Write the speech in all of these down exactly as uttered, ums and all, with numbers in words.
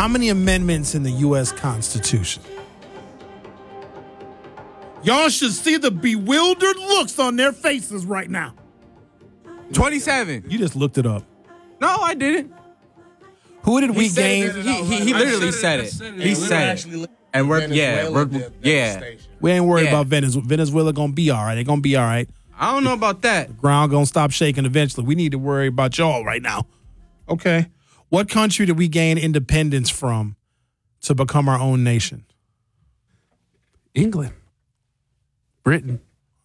How many amendments in the U S Constitution? Y'all should see the bewildered looks on their faces right now. twenty-seven. You just looked it up. No, I didn't. Who did we He said gain? it. He, he, he literally said it. He said it. And we're, yeah, we're, yeah. We ain't worried Yeah. about Venezuela. Venezuela gonna be all right. They're gonna be all right. I don't know about that. Ground gonna stop shaking eventually. We need to worry about y'all right now. Okay. What country did we gain independence from to become our own nation? England. Britain.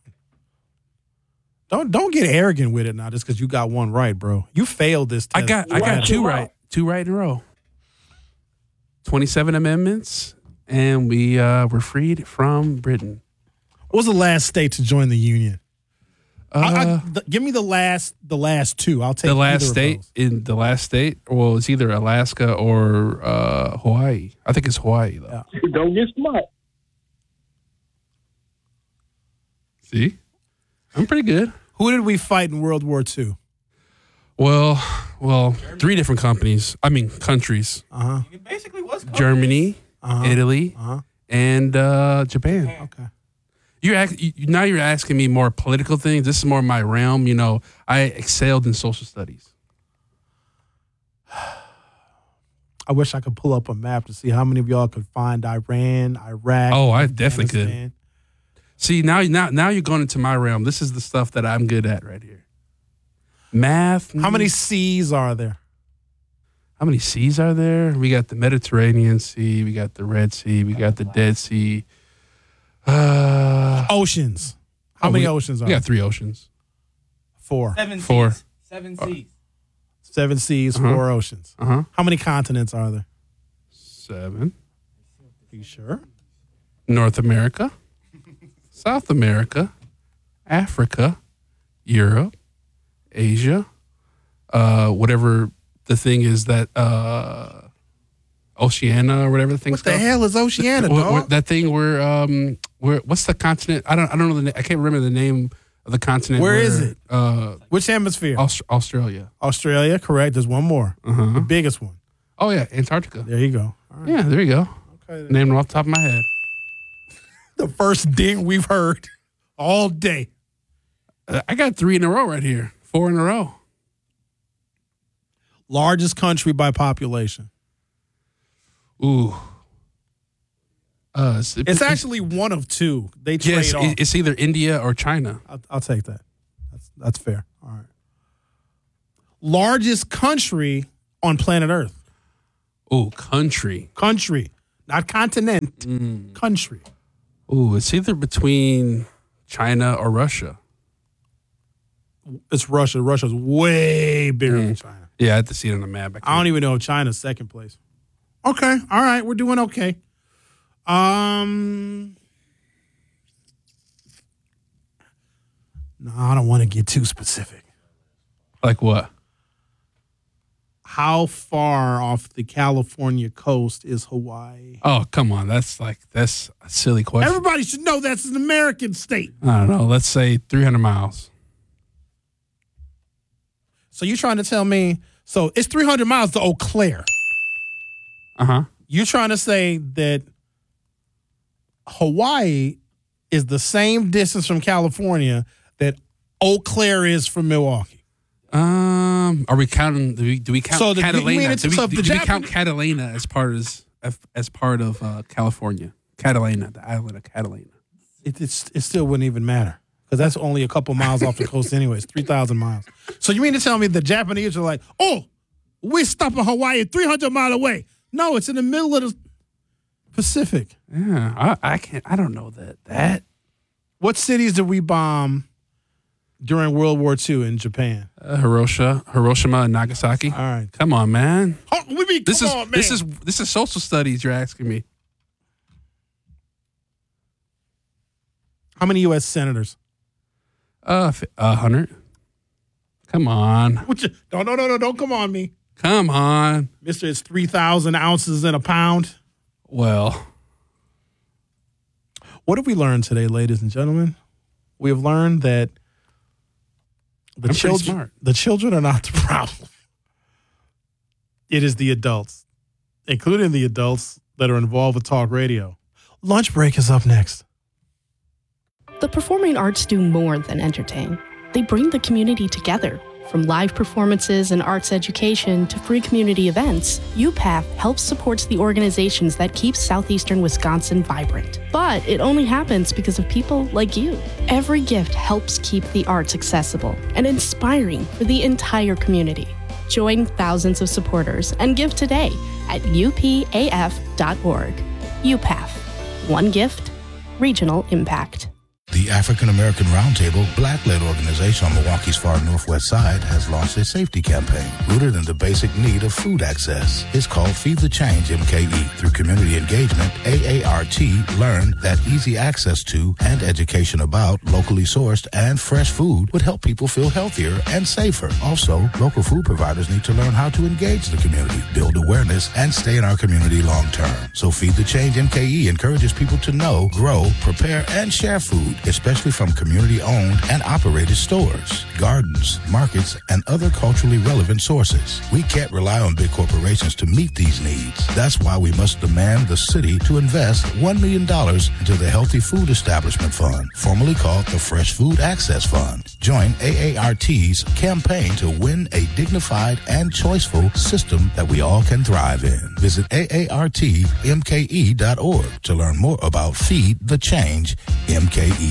Don't don't get arrogant with it now just because you got one right, bro. You failed this test. I got I got two right. Two right in a row. twenty-seven amendments, and we uh, were freed from Britain. What was the last state to join the union? Uh, I, I, th- give me the last the last two. I'll take the last either of state those. in the last state. Well, it's either Alaska or uh, Hawaii. I think it's Hawaii though. Yeah. Don't get smart. See, I'm pretty good. Who did we fight in World War Two? Well, well, three different companies. I mean, countries: Uh huh. It basically was Germany, Uh-huh. Italy, Uh-huh. and uh, Japan. Okay. You're ask, you, now you're asking me more political things. This is more my realm. You know, I excelled in social studies. I wish I could pull up a map to see how many of y'all could find Iran, Iraq. Oh, I definitely could. Afghanistan. See, now, now, now you're going into my realm. This is the stuff that I'm good at right here. Math. How many seas are there? How many seas are there? We got the Mediterranean Sea. We got the Red Sea. We got the Dead Sea. Uh, Oceans. How oh, many we, oceans are We there? got three oceans. Four. Seven Four. seas. Seven seas. Seven seas, Uh-huh. four oceans. Uh huh. How many continents are there? Seven. Are you sure? North America, South America, Africa, Europe, Asia, uh, whatever the thing is that uh, Oceania or whatever the thing's What the called. hell is Oceania, Wh- wh- dog? that thing where um where what's the continent? I don't I don't know the na- I can't remember the name of the continent. Where is it? Uh, Which hemisphere? Aust- Australia. Australia, correct. There's one more. Uh huh. The biggest one. Oh yeah, Antarctica. There you go. All right. Yeah, there you go. Okay. Named it off the top of my head. The first ding we've heard all day. Uh, I got three in a row right here. Four in a row. Largest country by population. Ooh. Uh, it's, It's actually one of two. They trade yes, off. it- it's either India or China. I'll, I'll take that. That's that's fair. All right. Largest country on planet Earth. Ooh, country. Country, not continent. Mm. Country. Ooh, it's either between China or Russia. It's Russia. Russia's way bigger than Mm. China. Yeah, I had to see it on the map. I don't even know if China's second place. Okay. All right. We're doing okay. Um. No, I don't want to get too specific. Like what? How far off the California coast is Hawaii? Oh, come on. That's like, that's a silly question. Everybody should know that's an American state. I don't know. Let's say three hundred miles. So you're trying to tell me, so it's three hundred miles to Eau Claire. Uh huh. You're trying to say that Hawaii is the same distance from California that Eau Claire is from Milwaukee. Um, are we counting? Do we, do we count So the- you Catalina? mean it's- do we, so if do, the do we Japan- count Catalina as part as as part of uh, California? Catalina, the island of Catalina. It, it's, it still wouldn't even matter because that's only a couple miles off the coast anyways, three thousand miles. So you mean to tell me the Japanese are like, oh, we're stopping Hawaii three hundred miles away. No, it's in the middle of the Pacific. Yeah, I, I can't. I don't know that. That What cities did we bomb during World War Two in Japan? uh, Hiroshima, Hiroshima, and Nagasaki. All right. Come on, man. Oh, we mean, This come is on, man. this is this is social studies. You're asking me. How many U S senators? Uh, a hundred. Come on, What you, no, no, no, no, don't come on me. come on. Mister, it's three thousand ounces in a pound. Well, What have we learned today, ladies and gentlemen? We have learned that the I'm pretty children, smart. the children are not the problem. It is the adults. including the adults that are involved with talk radio. Lunch break is up next. The performing arts do more than entertain. They bring the community together. From live performances and arts education to free community events, U P A T H helps support the organizations that keep southeastern Wisconsin vibrant. But it only happens because of people like you. Every gift helps keep the arts accessible and inspiring for the entire community. Join thousands of supporters and give today at U P A F dot org. U P A T H. One gift, regional impact. The African American Roundtable, black-led organization on Milwaukee's far northwest side, has launched a safety campaign rooted in the basic need of food access. It's called Feed the Change M K E. Through community engagement, A A R T learned that easy access to and education about locally sourced and fresh food would help people feel healthier and safer. Also, local food providers need to learn how to engage the community, build awareness, and stay in our community long-term. So Feed the Change M K E encourages people to know, grow, prepare, and share food, especially from community-owned and operated stores, gardens, markets, and other culturally relevant sources. We can't rely on big corporations to meet these needs. That's why we must demand the city to invest one million dollars into the Healthy Food Establishment Fund, formerly called the Fresh Food Access Fund. Join A A R T's campaign to win a dignified and choiceful system that we all can thrive in. Visit A A R T M K E dot org to learn more about Feed the Change M K E.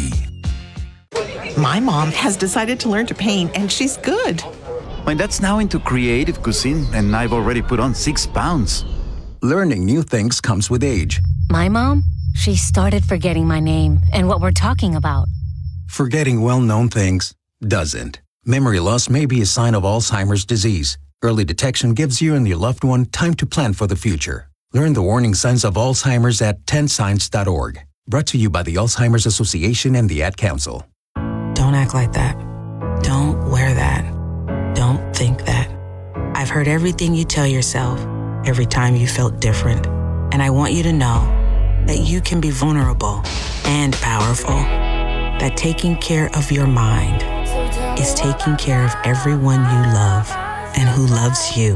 My mom has decided to learn to paint, and she's good. My dad's now into creative cuisine, and I've already put on six pounds. Learning new things comes with age. My mom, she started forgetting my name and what we're talking about. Forgetting well-known things doesn't. Memory loss may be a sign of Alzheimer's disease. Early detection gives you and your loved one time to plan for the future. Learn the warning signs of Alzheimer's at ten signs dot org. Brought to you by the Alzheimer's Association and the Ad Council. Don't act like that. Don't wear that. Don't think that. I've heard everything you tell yourself every time you felt different. And I want you to know that you can be vulnerable and powerful. That taking care of your mind is taking care of everyone you love and who loves you.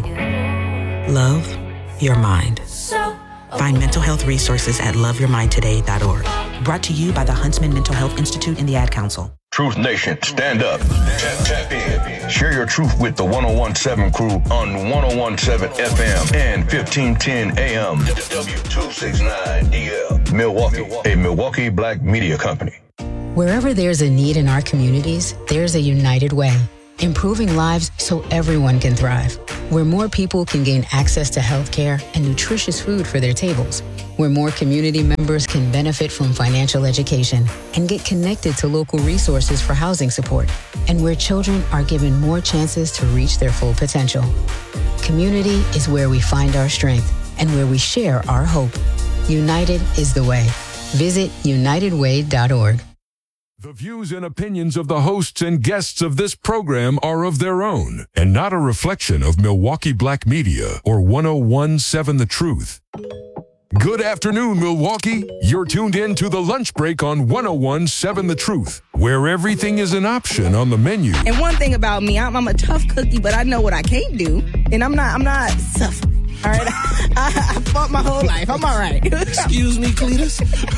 Love your mind. Find mental health resources at love your mind today dot org. Brought to you by the Huntsman Mental Health Institute and the Ad Council. Truth Nation, stand up. Tap, tap in. Share your truth with the one oh one seven crew on one oh one seven F M and fifteen ten A M. W two sixty-nine D L. Milwaukee, a Milwaukee Black media company. Wherever there's a need in our communities, there's a United Way. Improving lives so everyone can thrive. Where more people can gain access to health care and nutritious food for their tables. Where more community members can benefit from financial education and get connected to local resources for housing support. And where children are given more chances to reach their full potential. Community is where we find our strength and where we share our hope. United is the way. Visit united way dot org. The views and opinions of the hosts and guests of this program are of their own and not a reflection of Milwaukee Black Media or one oh one seven The Truth. Good afternoon, Milwaukee. You're tuned in to The Lunch Break on one oh one seven The Truth, where everything is an option on the menu. And one thing about me, I'm, I'm a tough cookie, but I know what I can't do, and I'm not, I'm not suffering. All right, I, I fought my whole life. I'm all right. Excuse me, Cletus.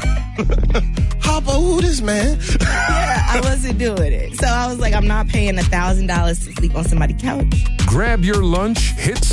Hopper, who this man? Yeah, I wasn't doing it. So I was like, I'm not paying a thousand dollars to sleep on somebody's couch. Grab your lunch, hit